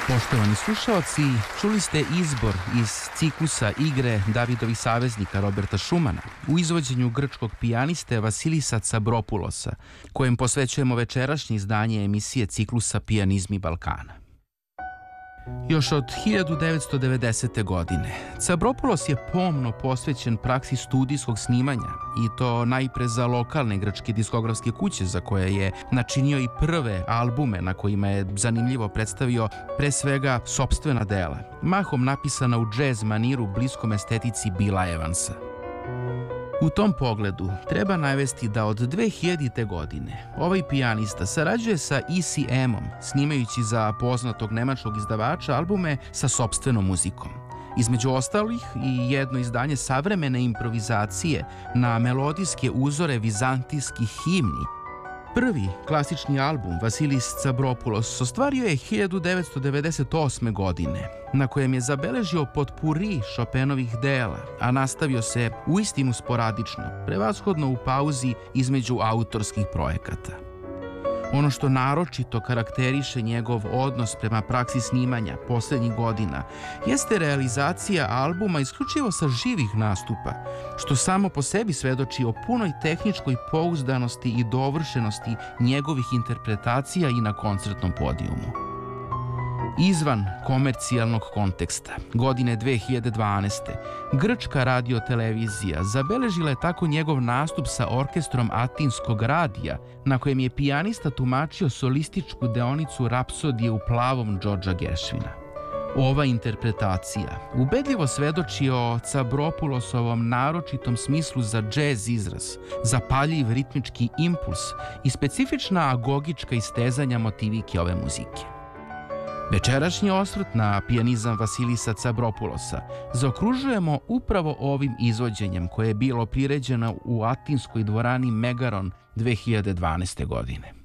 Poštovani slušaoci, čuli ste izbor iz ciklusa igre Davidovih saveznika Roberta Šumana u izvođenju grčkog pijaniste Vasilisa Tsabropulosa, kojem posvećujemo večerašnje izdanje emisije ciklusa Pijanizmi Balkana. Još od 1990. godine Tsabropulos je pomno posvećen praksi studijskog snimanja i to najpre za lokalne grčke diskografske kuće za koje je načinio i prve albume na kojima je zanimljivo predstavio pre svega sopstvena dela, mahom napisana u džez maniru bliskom estetici Billa Evansa. U tom pogledu treba navesti da od 2000. godine ovaj pijanista sarađuje sa ECM-om, snimajući za poznatog nemačkog izdavača albume sa sopstvenom muzikom. Između ostalih i jedno izdanje savremene improvizacije na melodijske uzore vizantijskih himni. Prvi klasični album Vasilis Tsabropulos ostvario je 1998. godine, na kojem je zabeležio potpuri Chopinovih dela, a nastavio se uistinu sporadično, prevashodno u pauzi između autorskih projekata. Ono što naročito karakteriše njegov odnos prema praksi snimanja poslednjih godina jeste realizacija albuma isključivo sa živih nastupa, što samo po sebi svedoči o punoj tehničkoj pouzdanosti i dovršenosti njegovih interpretacija i na koncertnom podijumu. Izvan komercijalnog konteksta, godine 2012. grčka radiotelevizija zabeležila je tako njegov nastup sa orkestrom Atinskog radija, na kojem je pijanista tumačio solističku deonicu Rapsodije u plavom Džordža Gershwina. Ova interpretacija ubedljivo svedoči o Tsabropulosovom naročitom smislu za džez izraz, zapaljiv ritmički impuls i specifična agogička istezanja motivike ove muzike. Večerašnji osvrt na pijanizam Vasilisa Tsabropulosa zaokružujemo upravo ovim izvođenjem koje je bilo priređeno u atinskoj dvorani Megaron 2012. godine.